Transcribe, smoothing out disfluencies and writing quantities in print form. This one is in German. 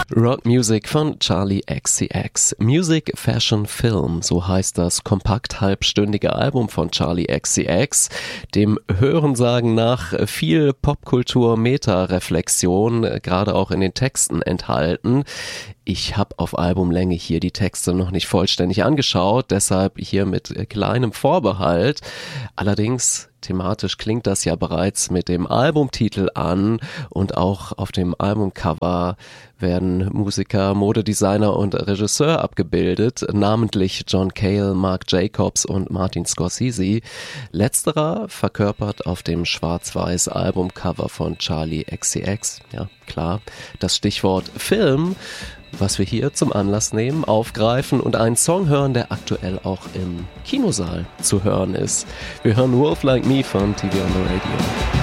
Rock Music von Charli XCX. Music, Fashion, Film, so heißt das kompakt halbstündige Album von Charli XCX. Dem Hörensagen nach viel Popkultur, Meta-Reflexion, gerade auch in den Texten enthalten. Ich habe auf Albumlänge hier die Texte noch nicht vollständig angeschaut, deshalb hier mit kleinem Vorbehalt. Allerdings thematisch klingt das ja bereits mit dem Albumtitel an und auch auf dem Albumcover werden Musiker, Modedesigner und Regisseur abgebildet, namentlich John Cale, Marc Jacobs und Martin Scorsese. Letzterer verkörpert auf dem schwarz-weiß Albumcover von Charli XCX, ja klar, das Stichwort Film, was wir hier zum Anlass nehmen, aufgreifen und einen Song hören, der aktuell auch im Kinosaal zu hören ist. Wir hören Wolf Like Me von TV on the Radio.